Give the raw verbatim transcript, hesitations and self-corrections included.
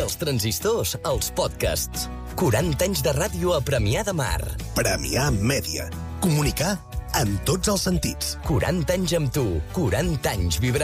dels transistors als podcasts. quaranta anys de ràdio a Premià de Mar. Premià Mèdia. Comunicar en tots els sentits. quaranta anys amb tu, quaranta anys vibrant.